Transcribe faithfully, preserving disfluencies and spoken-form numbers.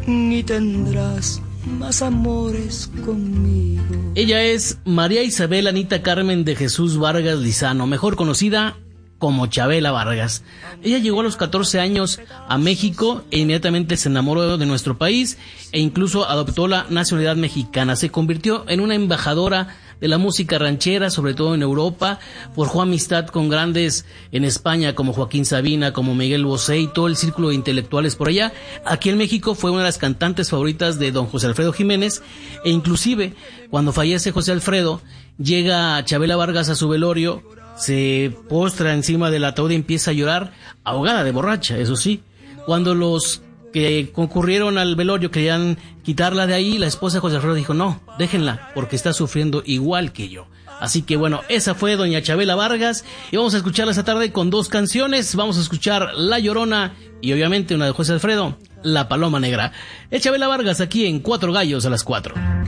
y tendrás más amores conmigo. Ella es María Isabel Anita Carmen de Jesús Vargas Lizano, mejor conocida como Chabela Vargas. Ella llegó a los catorce años a México e inmediatamente se enamoró de nuestro país e incluso adoptó la nacionalidad mexicana. Se convirtió en una embajadora de la música ranchera, sobre todo en Europa. Forjó amistad con grandes en España como Joaquín Sabina, como Miguel Bosé y todo el círculo de intelectuales por allá. Aquí en México fue una de las cantantes favoritas de don José Alfredo Jiménez, e inclusive cuando fallece José Alfredo, llega Chabela Vargas a su velorio, se postra encima del ataúd y empieza a llorar, ahogada de borracha, eso sí. Cuando los que concurrieron al velorio querían quitarla de ahí, la esposa de José Alfredo dijo, no, déjenla, porque está sufriendo igual que yo. Así que bueno, esa fue doña Chabela Vargas, y vamos a escucharla esta tarde con dos canciones. Vamos a escuchar La Llorona y obviamente una de José Alfredo, La Paloma Negra. Es Chabela Vargas aquí en Cuatro Gallos a las Cuatro.